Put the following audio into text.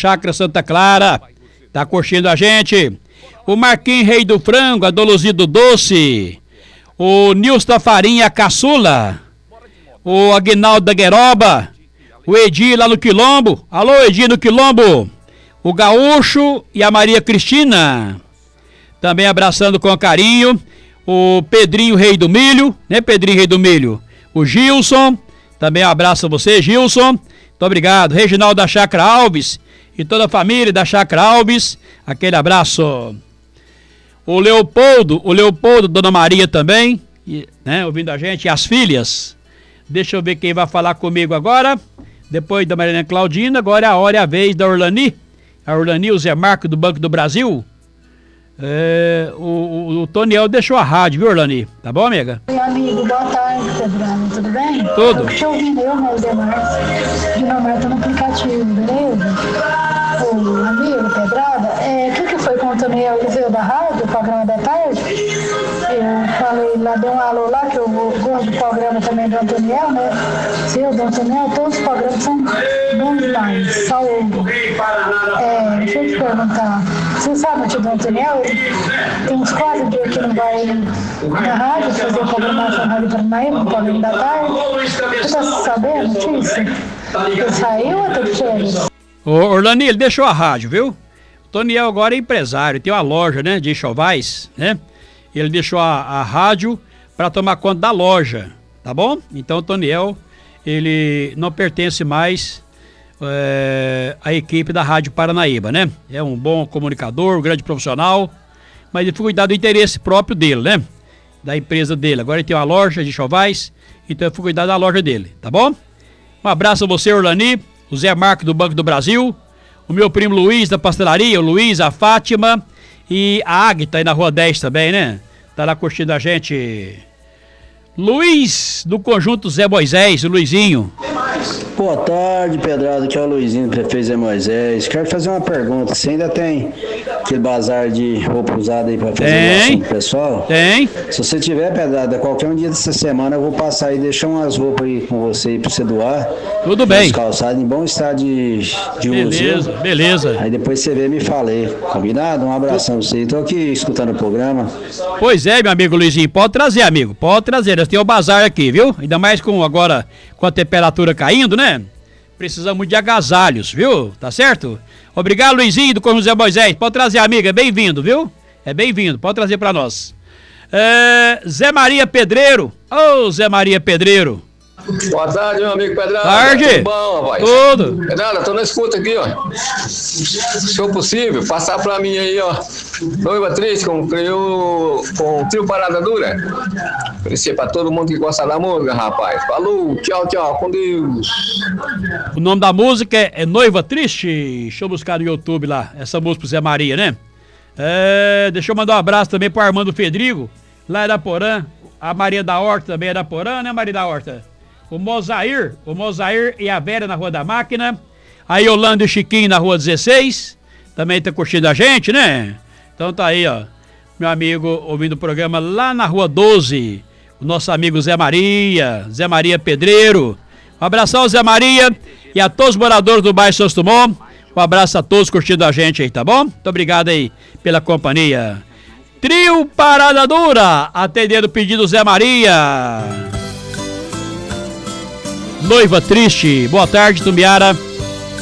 Chácara Santa Clara, tá curtindo a gente. O Marquinhos Rei do Frango, a Dolozinho do Doce, o Nilson da Farinha Caçula, o Aguinaldo da Gueroba, o Edir lá no Quilombo, alô Edir no Quilombo, o Gaúcho e a Maria Cristina, também abraçando com carinho, o Pedrinho Rei do Milho, né Pedrinho Rei do Milho, o Gilson, também um abraço a você Gilson, muito obrigado, Reginaldo da Chácara Alves e toda a família da Chácara Alves, aquele abraço. O Leopoldo, Dona Maria também, né, ouvindo a gente, e as filhas. Deixa eu ver quem vai falar comigo agora. Depois da Marilena Claudina, agora a hora e a vez da Orlani. A Orlani, o Zé Marco do Banco do Brasil. O Toniel deixou a rádio, viu, Orlani? Tá bom, amiga? Oi, amigo, boa tarde, Pedrano, tudo bem? Tudo. Eu tô te ouvindo, o Zé Marcos. De Nomar, tô no aplicativo, beleza? Ô, amigo, Pedrada, o que foi com o Toniel? Ele veio da rádio, o programa da tarde? Eu falei lá, dei um alô lá, que eu gosto do programa também do Antoniel, né? Seu, do Antoniel, todos os programas são bons demais. Saúde. Deixa eu te perguntar, você sabe o tio do Antoniel? Tem uns 4 dias que não vai na rádio fazer programação na Rádio Paranaíba, no programa da tarde. Você tá sabendo notícia? Ele saiu ou tá de férias? Ô, Orlani, ele deixou a rádio, viu? O Toniel agora é empresário, tem uma loja, né, de enxovais, né? Ele deixou a rádio para tomar conta da loja, tá bom? Então o Toniel, ele não pertence mais à equipe da Rádio Paranaíba, né? É um bom comunicador, um grande profissional, mas ele foi cuidar do interesse próprio dele, né? Da empresa dele. Agora ele tem uma loja de enxovais, então ele foi cuidar da loja dele, tá bom? Um abraço a você, Orlani, o Zé Marco do Banco do Brasil, o meu primo Luiz da pastelaria, o Luiz, a Fátima e a Águita aí na Rua 10 também, né? Tá lá curtindo a gente. Luiz do Conjunto Zé Moisés, o Luizinho. Boa tarde, Pedrado, aqui é o Luizinho, prefeito Zé Moisés. Quero fazer uma pergunta, você ainda tem aquele bazar de roupa usada aí pra fazer doação pro pessoal? Tem. Se você tiver, Pedrado, qualquer um dia dessa semana eu vou passar aí e deixar umas roupas aí com você aí pra você doar. Tudo bem. Calçados em bom estado de beleza, uso. Beleza. Aí depois você vê e me falei, combinado? Um abração pra você, tô aqui escutando o programa. Pois é, meu amigo Luizinho, pode trazer, amigo, pode trazer. Nós temos o bazar aqui, viu? Ainda mais com agora com a temperatura caindo, né? Precisamos de agasalhos, viu? Tá certo? Obrigado, Luizinho do Conjunto Zé Moisés. Pode trazer, amiga, é bem-vindo, viu? É bem-vindo, pode trazer pra nós. Zé Maria Pedreiro. Ô, Zé Maria Pedreiro. Boa tarde, meu amigo Pedrada. Tarde. Tudo bom, rapaz? Tudo. Pedrada, tô na escuta aqui, ó. Se for possível, passar pra mim aí, ó. Noiva Triste com o trio Parada Dura. Oferecer pra todo mundo que gosta da música, rapaz. Falou, tchau, tchau, com Deus. O nome da música é Noiva Triste. Deixa eu buscar no YouTube lá, essa música pro Zé Maria, né? Deixa eu mandar um abraço também pro Armando Fedrigo, lá da Porã. A Maria da Horta também é da Porã, né, Maria da Horta? O Mozair e a Vera na Rua da Máquina. A Yolanda e o Chiquinho na Rua 16. Também tá curtindo a gente, né? Então tá aí, ó. Meu amigo ouvindo o programa lá na Rua 12. O nosso amigo Zé Maria Pedreiro. Um abração ao Zé Maria e a todos os moradores do bairro Santos Dumont. Um abraço a todos curtindo a gente aí, tá bom? Muito obrigado aí pela companhia. Trio Parada Dura, atendendo o pedido Zé Maria. Noiva Triste. Boa tarde, Tumbiara.